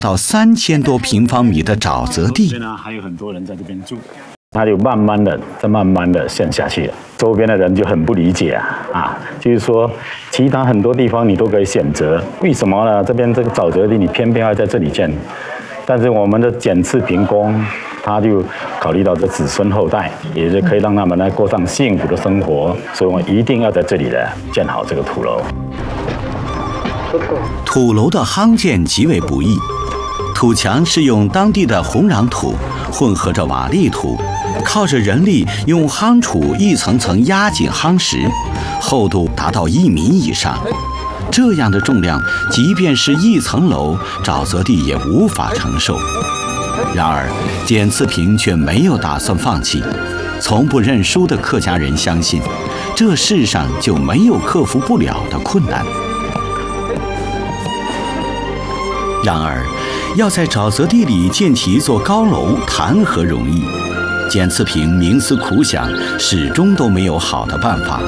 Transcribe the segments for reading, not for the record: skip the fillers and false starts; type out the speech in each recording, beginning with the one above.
到3000多平方米的沼泽地。 还有很多人在这边住。它就慢慢的陷下去了，周边的人就很不理解就是说，其他很多地方你都可以选择，为什么呢？这边这个沼泽地你偏偏要在这里建？但是我们的简次平公，他就考虑到这子孙后代，也是可以让他们过上幸福的生活，所以我们一定要在这里建好这个土楼。 土楼的夯建极为不易，土墙是用当地的红壤土混合着瓦砾土，靠着人力用夯杵一层层压紧夯实，厚度达到1米以上。这样的重量，即便是一层楼，沼泽地也无法承受。然而，简次平却没有打算放弃。从不认输的客家人相信，这世上就没有克服不了的困难。然而，要在沼泽地里建起一座高楼，谈何容易？简次平冥思苦想，始终都没有好的办法。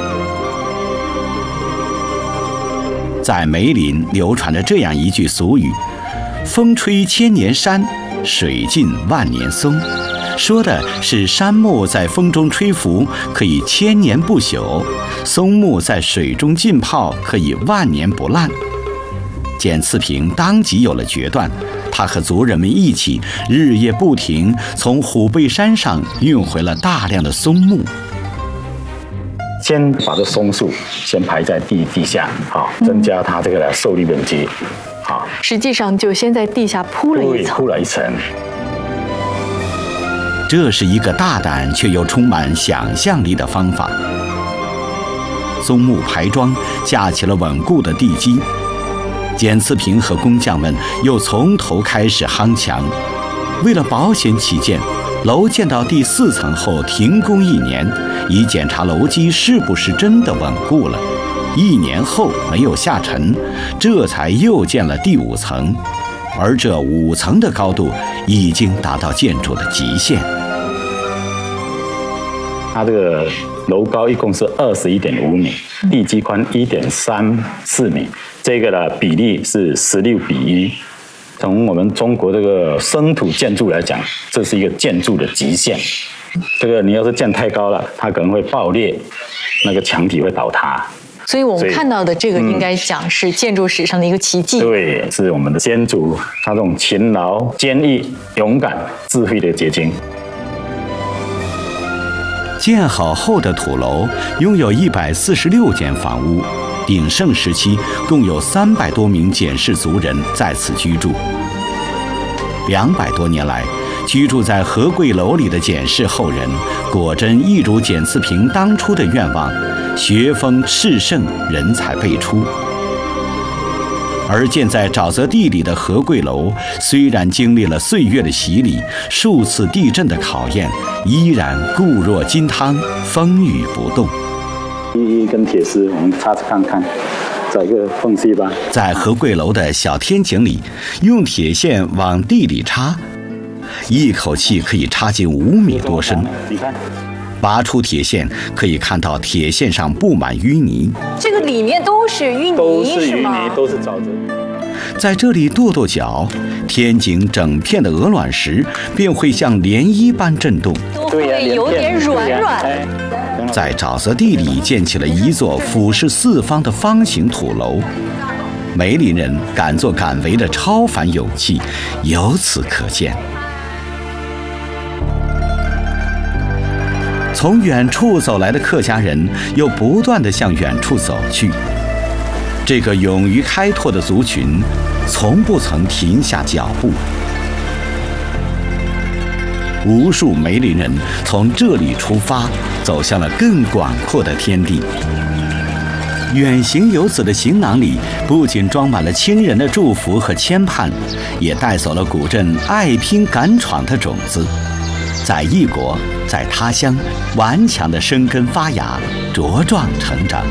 在梅林流传着这样一句俗语：“风吹千年山，水尽万年松”，说的是杉木在风中吹拂可以1000年不朽，松木在水中浸泡可以万年不烂。简次平当即有了决断，他和族人们一起日夜不停，从虎背山上运回了大量的松木。 先把这松树先排在地下，增加它这个受力面积。 实际上就先在地下铺了一层。 这是一个大胆却又充满想象力的方法。松木排桩架起了稳固的地基。简次平和工匠们又从头开始夯墙。为了保险起见，楼建到第4层后停工1年，以检查楼基是不是真的稳固了。1年后没有下沉，这才又建了第5层。而这5层的高度已经达到建筑的极限。 它这个楼高一共是21.5米，地基宽1.34米，这个的比例是16:1。从我们中国这个生土建筑来讲，这是一个建筑的极限。这个你要是建太高了，它可能会爆裂，那个墙体会倒塌。 所以我们看到的这个应该讲是建筑史上的一个奇迹。 对，是我们的先祖他这种勤劳、坚毅、勇敢、智慧的结晶。 建好后的土楼拥有146间房屋，鼎盛时期共有300多名简氏族人在此居住。200多年来，居住在和贵楼里的简氏后人，果真一如简次平当初的愿望，学风炽盛，人才辈出。而建在沼泽地里的和贵楼，虽然经历了岁月的洗礼，数次地震的考验，依然固若金汤，风雨不动。 一根铁丝，我们插看看，找一个缝隙吧。 在和贵楼的小天井里，用铁线往地里插，一口气可以插进5米多深。 你看， 拔出铁线，可以看到铁线上布满淤泥。 这个里面都是淤泥， 都是淤泥，都是沼泽。 在这里跺跺脚，天井整片的鹅卵石便会像涟漪般震动， 都会有点软软。 在沼泽地里建起了一座俯视4方的方形土楼。梅林人敢作敢为的超凡勇气由此可见。从远处走来的客家人又不断地向远处走去。这个勇于开拓的族群，从不曾停下脚步。无数梅林人从这里出发，走向了更广阔的天地。远行游子的行囊里，不仅装满了亲人的祝福和牵绊，也带走了古镇爱拼敢闯的种子。在异国，在他乡，顽强地生根发芽，茁壮成长。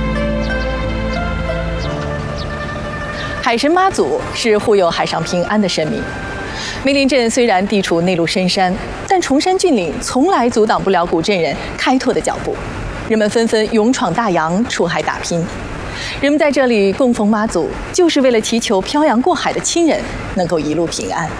海神妈祖是护佑海上平安的神明。梅林镇虽然地处内陆深山，但崇山峻岭从来阻挡不了古镇人开拓的脚步。人们纷纷勇闯大洋，出海打拼。人们在这里供奉妈祖，就是为了祈求漂洋过海的亲人能够一路平安。